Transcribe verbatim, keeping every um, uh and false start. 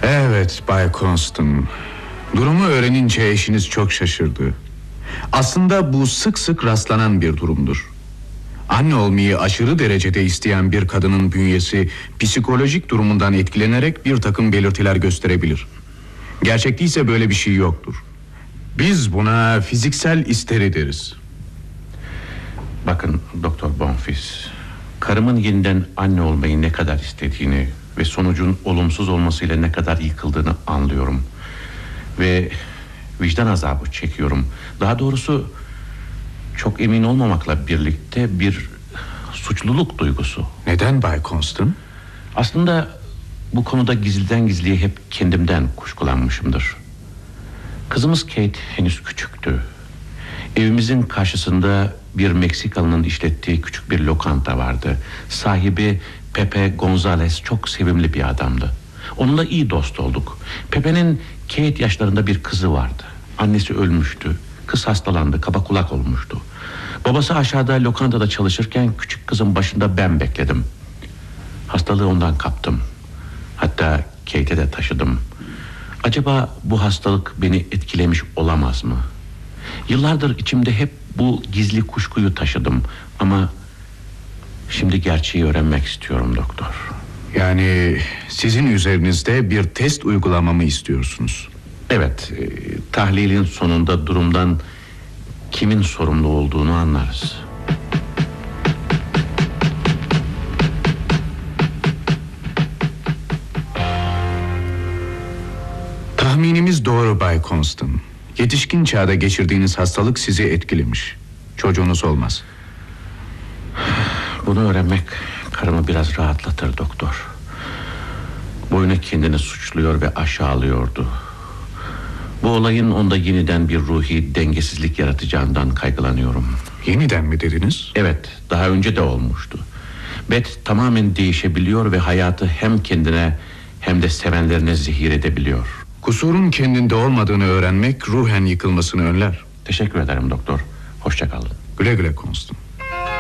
Evet Bay Constant. Durumu öğrenince eşiniz çok şaşırdı. Aslında bu sık sık rastlanan bir durumdur. Anne olmayı aşırı derecede isteyen bir kadının bünyesi psikolojik durumundan etkilenerek bir takım belirtiler gösterebilir. Gerçekte ise böyle bir şey yoktur. Biz buna fiziksel isteri deriz. Bakın Doktor Bonfils, karımın yeniden anne olmayı ne kadar istediğini ve sonucun olumsuz olmasıyla ne kadar yıkıldığını anlıyorum. Ve vicdan azabı çekiyorum. Daha doğrusu çok emin olmamakla birlikte bir suçluluk duygusu. Neden Bay Constant? Aslında bu konuda gizliden gizliye hep kendimden kuşkulanmışımdır. Kızımız Kate henüz küçüktü. Evimizin karşısında bir Meksikalı'nın işlettiği küçük bir lokanta vardı. Sahibi Pepe Gonzalez çok sevimli bir adamdı. Onunla iyi dost olduk. Pepe'nin Kate yaşlarında bir kızı vardı. Annesi ölmüştü. Kız hastalandı, kaba kulak olmuştu. Babası aşağıda lokantada çalışırken küçük kızın başında ben bekledim. Hastalığı ondan kaptım. Hatta Kate'e de taşıdım. Acaba bu hastalık beni etkilemiş olamaz mı? Yıllardır içimde hep bu gizli kuşkuyu taşıdım. Ama şimdi gerçeği öğrenmek istiyorum doktor. Yani sizin üzerinizde bir test uygulamamı istiyorsunuz? Evet, e, tahlilin sonunda durumdan kimin sorumlu olduğunu anlarız. Tahminimiz doğru Bay Constant. Yetişkin çağda geçirdiğiniz hastalık sizi etkilemiş. Çocuğunuz olmaz. Bunu öğrenmek karımı biraz rahatlatır doktor. Boyuna kendini suçluyor ve aşağılıyordu. Bu olayın onda yeniden bir ruhi dengesizlik yaratacağından kaygılanıyorum. Yeniden mi dediniz? Evet, daha önce de olmuştu. Beth tamamen değişebiliyor ve hayatı hem kendine hem de sevenlerine zehir edebiliyor. Kusurun kendinde olmadığını öğrenmek ruhen yıkılmasını önler. Teşekkür ederim doktor. Hoşça kalın. Güle güle Constant.